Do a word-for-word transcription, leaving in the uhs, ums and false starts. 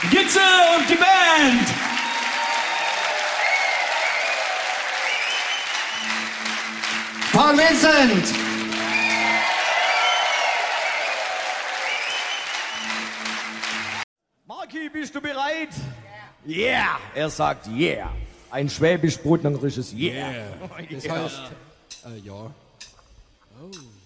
Gitze und die Band. Paul Vincent. Marki, bist du bereit? Yeah. Er sagt yeah. Ein schwäbisch-brotnangerisches yeah. Das heißt, äh, ja. Oh.